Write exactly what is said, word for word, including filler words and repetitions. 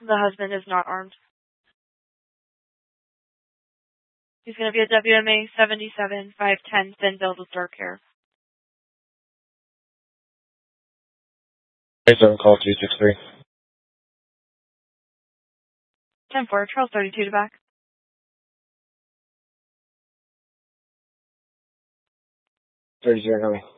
The husband is not armed. He's going to be a W M A seventy-seven, five ten, thin build with dark hair. seven, call three six three. ten four, Charles thirty-two to back. thirty-zero coming.